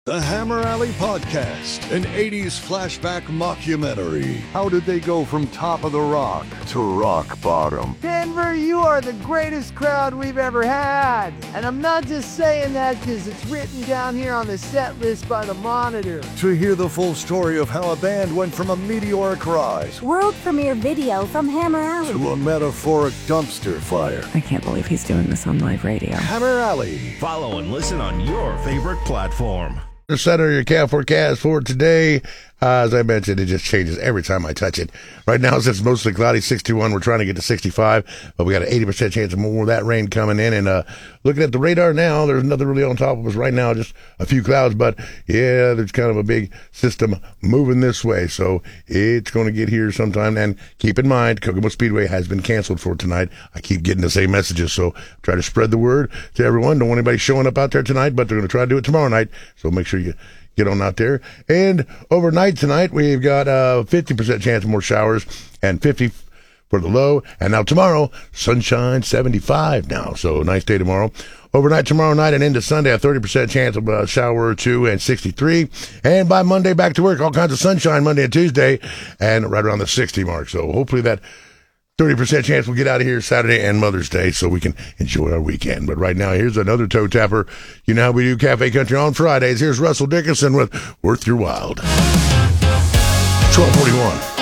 The Hammer Alley Podcast, an 80s flashback mockumentary. How did they go from top of the rock to rock bottom? Denver, you are the greatest crowd we've ever had. And I'm not just saying that because it's written down here on the set list by the Monitor. To hear the full story of how a band went from a meteoric rise World premiere video from Hammer Alley to a metaphoric dumpster fire. I can't believe he's doing this on live radio. Hammer Alley. Follow and listen on your favorite platform. The center of your cat forecast for today. As I mentioned, it just changes every time I touch it. Right now, it's mostly cloudy, 61. We're trying to get to 65, but we got an 80% chance of more of that rain coming in. And looking at the radar now, there's nothing really on top of us right now, just a few clouds. But, yeah, there's kind of a big system moving this way. So it's going to get here sometime. And keep in mind, Kokomo Speedway has been canceled for tonight. I keep getting the same messages, so try to spread the word to everyone. Don't want anybody showing up out there tonight, but they're going to try to do it tomorrow night. So make sure you get on out there. And overnight tonight, we've got a 50% chance of more showers and 50 for the low. And now tomorrow, sunshine, 75 now. So nice day tomorrow. Overnight tomorrow night and into Sunday, a 30% chance of a shower or two and 63. And by Monday, back to work. All kinds of sunshine Monday and Tuesday and right around the 60 mark. So hopefully that 30% chance we'll get out of here Saturday and Mother's Day so we can enjoy our weekend. But right now, here's another toe tapper. You know how we do Cafe Country on Fridays. Here's Russell Dickinson with Worth Your Wild. 1241.